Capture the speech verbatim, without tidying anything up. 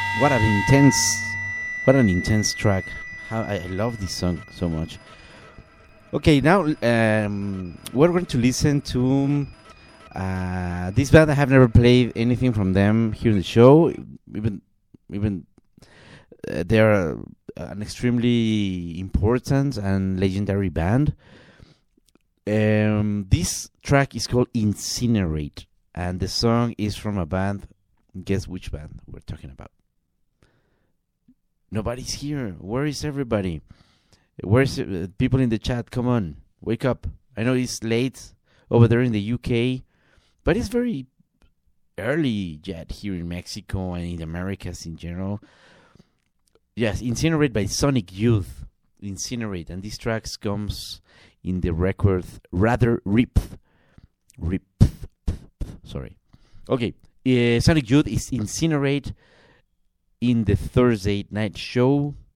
What an intense, what an intense track. How I, I love this song so much. Okay, now um, we're going to listen to uh, this band. I have never played anything from them here in the show. Even, even uh, they are an extremely important and legendary band. Um, this track is called "Incinerate," and the song is from a band. Guess which band we're talking about? Nobody's here. Where is everybody? Where's uh, people in the chat? Come on, wake up. I know it's late over there in the U K, but it's very early yet here in Mexico and in the Americas in general. Yes, Incinerate by Sonic Youth. Incinerate. And this track comes in the record Rather Rip. Rip. Sorry. Okay. Uh, Sonic Youth is Incinerate in the Thursday night show